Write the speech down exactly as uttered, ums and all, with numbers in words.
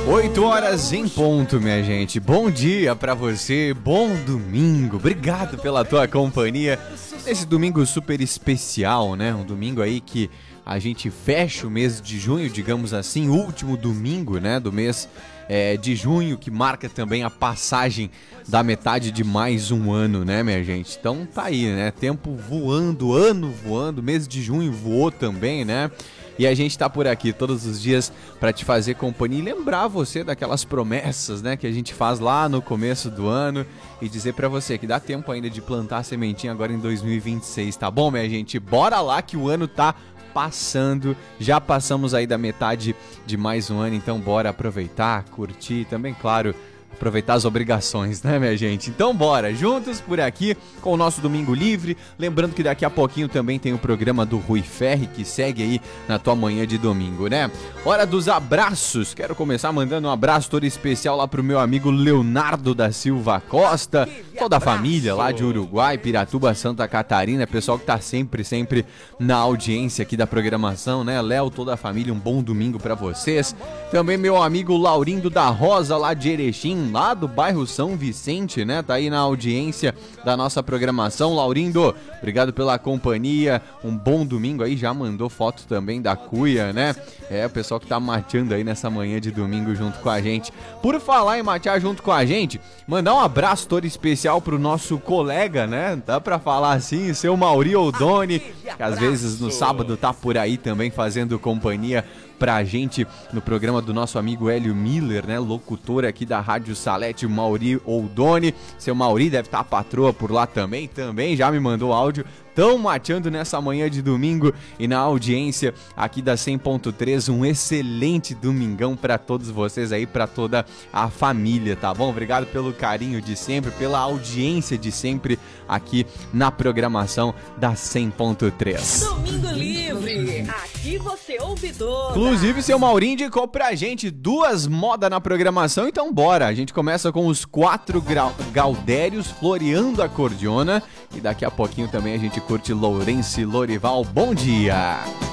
oito horas em ponto, minha gente. Bom dia pra você, bom domingo. Obrigado pela tua companhia nesse domingo super especial, né? Um domingo aí que a gente fecha o mês de junho, digamos assim, último domingo, né, do mês é, de junho, que marca também a passagem da metade de mais um ano, né, minha gente? Então tá aí, né? Tempo voando, ano voando, mês de junho voou também, né? E a gente tá por aqui todos os dias para te fazer companhia e lembrar você daquelas promessas, né, que a gente faz lá no começo do ano e dizer para você que dá tempo ainda de plantar a sementinha agora em dois mil e vinte e seis, tá bom, minha gente? Bora lá que o ano tá passando, já passamos aí da metade de mais um ano, então bora aproveitar, curtir, também, claro, aproveitar as obrigações, né, minha gente? Então bora, juntos por aqui com o nosso Domingo Livre, lembrando que daqui a pouquinho também tem o programa do Rui Ferri, que segue aí na tua manhã de domingo, né? Hora dos abraços, quero começar mandando um abraço todo especial lá pro meu amigo Leonardo da Silva Costa, toda a família lá de Uruguai, Piratuba, Santa Catarina, pessoal que tá sempre, sempre na audiência aqui da programação, né? Léo, toda a família, um bom domingo pra vocês. Também meu amigo Laurindo da Rosa, lá de Erechim, lá do bairro São Vicente, né? Tá aí na audiência da nossa programação. Laurindo, obrigado pela companhia, um bom domingo aí, já mandou foto também da cuia, né? É, o pessoal que tá mateando aí nessa manhã de domingo junto com a gente. Por falar em matear junto com a gente, mandar um abraço todo especial pro nosso colega, né? Dá pra falar assim, seu Mauri Oldoni, que às vezes no sábado tá por aí também fazendo companhia pra gente no programa do nosso amigo Hélio Miller, né, locutor aqui da Rádio Salete, Mauri Oldoni. Seu Mauri deve estar a patroa por lá também, também já me mandou áudio. Tão mateando nessa manhã de domingo e na audiência aqui da cem ponto três, um excelente domingão para todos vocês aí, para toda a família, tá bom? Obrigado pelo carinho de sempre, pela audiência de sempre aqui na programação da cem ponto três. Domingo Livre, aqui você ouve toda. Inclusive, seu Maurinho indicou pra gente duas modas na programação, então bora. A gente começa com os quatro grau- Gaudérios floreando a cordiona e daqui a pouquinho também a gente curte Lourenço e Lorival. Bom dia!